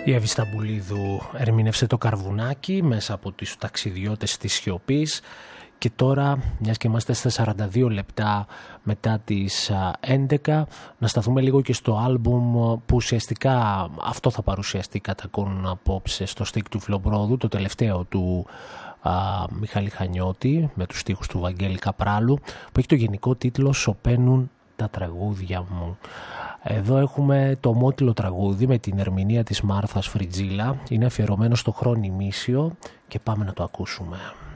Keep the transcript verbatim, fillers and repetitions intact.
Η Εύη Σταμπουλίδου ερμήνευσε το Καρβουνάκι μέσα από τους ταξιδιώτες της σιωπής. Και τώρα, μιας και είμαστε στα σαράντα δύο λεπτά μετά τις έντεκα, να σταθούμε λίγο και στο άλμπουμ που ουσιαστικά αυτό θα παρουσιαστεί κατά κόνον απόψε στο στίχ του Φιλομπρόδου, το τελευταίο του α, Μιχάλη Χανιώτη με τους στίχους του Βαγγέλη Καπράλου, που έχει το γενικό τίτλο «Σωπαίνουν τα τραγούδια μου». Εδώ έχουμε το ομότιλο τραγούδι με την ερμηνεία της Μάρθας Φριτζίλα. Είναι αφιερωμένο στο Χρόνι Μίσιο και πάμε να το ακούσουμε.